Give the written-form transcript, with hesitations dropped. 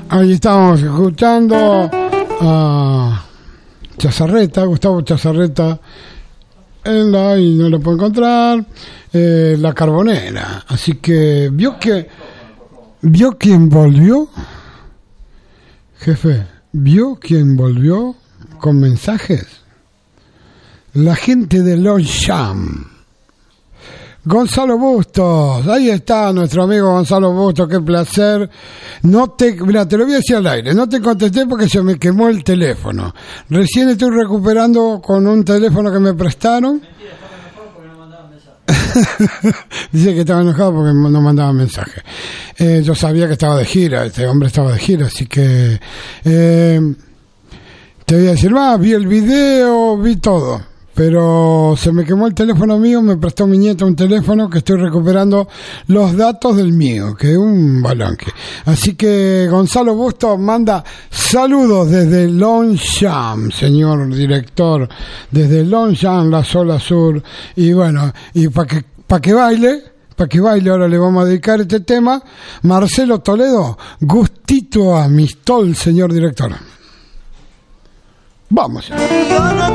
Ahí estamos escuchando a Chazarreta, Gustavo Chazarreta, y no lo puedo encontrar, La Carbonera. Así que, ¿vio quién volvió? Jefe, ¿vio quién volvió con mensajes? La gente de Longchamp. Gonzalo Bustos, ahí está nuestro amigo Gonzalo Bustos, qué placer. Mira, te lo voy a decir al aire, no te contesté porque se me quemó el teléfono. Recién estoy recuperando con un teléfono que me prestaron. Mentira, estaba enojado porque no mandaban mensaje. Dice que estaba enojado porque no mandaban mensaje. Yo sabía que estaba de gira, este hombre estaba de gira, así que te voy a decir, vi el video, vi todo. Pero se me quemó el teléfono mío, me prestó mi nieta un teléfono que estoy recuperando los datos del mío, que es un balanque. Así que Gonzalo Bustos manda saludos desde Longchamp, señor director, desde Longchamp, la Zona Sur. Y bueno, y para que baile, ahora le vamos a dedicar este tema. Marcelo Toledo, gustito a Mistol, señor director. Vamos.